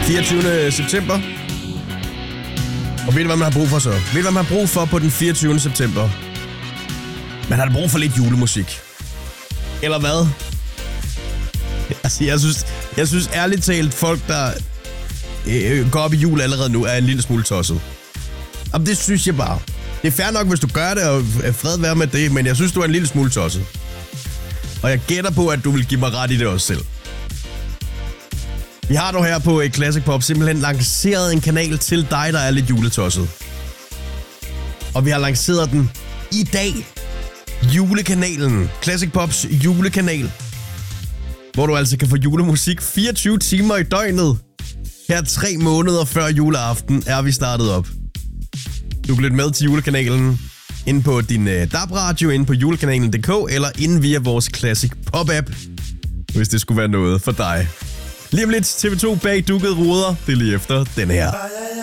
24. september. Og ved du, hvad man har brug for så? Ved du, hvad man har brug for på den 24. september? Man har brug for lidt julemusik. Eller hvad? Altså, jeg synes ærligt talt, folk, der går op i jul allerede nu, er en lille smule tosset. Jamen, det synes jeg bare. Det er fair nok, hvis du gør det, og fred være med det, men jeg synes, du er en lille smule tosset. Og jeg gætter på, at du vil give mig ret i det også selv. Vi har dog her på Classic Pop simpelthen lanceret en kanal til dig, der er lidt juletosset. Og vi har lanceret den i dag. Julekanalen. Classic Pops julekanal. Hvor du altså kan få julemusik 24 timer i døgnet. Her 3 måneder før juleaften er vi startet op. Du kan lytte med til julekanalen inde på din DAB-radio, inde på julekanalen.dk eller inde via vores Classic Pop-app, hvis det skulle være noget for dig. Lige om lidt TV2 bag dukkede ruder. Det er lige efter den her.